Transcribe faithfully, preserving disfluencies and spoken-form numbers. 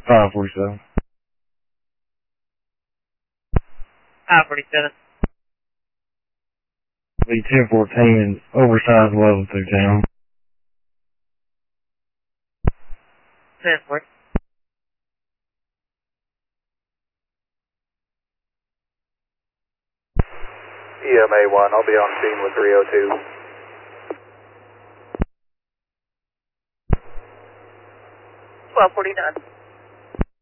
five forty-seven. five forty-seven. Be ten fourteen, oversized level through town. ten fourteen. E M A one, I'll be on scene with three oh two. twelve forty-nine.